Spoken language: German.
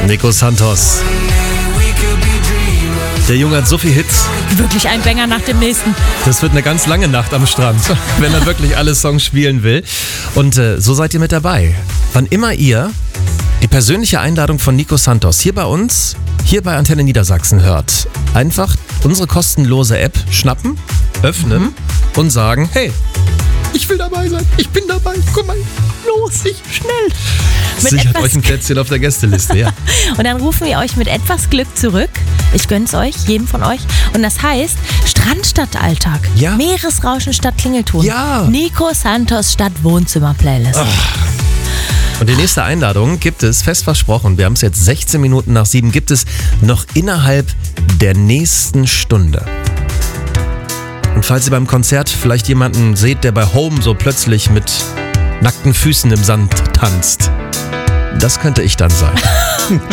Nico Santos. Der Junge hat so viel Hits. Wirklich ein Banger nach dem nächsten. Das wird eine ganz lange Nacht am Strand, wenn er wirklich alle Songs spielen will. Und so seid ihr mit dabei. Wann immer ihr die persönliche Einladung von Nico Santos hier bei uns, hier bei Antenne Niedersachsen hört, einfach unsere kostenlose App schnappen, öffnen und sagen, hey, ich will dabei sein, ich bin dabei, komm mal, los, schnell. Sichert euch ein Plätzchen auf der Gästeliste, ja. Und dann rufen wir euch mit etwas Glück zurück. Ich gönn's euch, jedem von euch. Und das heißt, Strand statt Alltag. Ja. Meeresrauschen statt Klingelton. Ja. Nico Santos statt Wohnzimmer-Playlist. Und die nächste Einladung gibt es, fest versprochen, wir haben es jetzt 16 Minuten nach 7, gibt es noch innerhalb der nächsten Stunde. Und falls ihr beim Konzert vielleicht jemanden seht, der bei Home so plötzlich mit nackten Füßen im Sand tanzt, das könnte ich dann sein.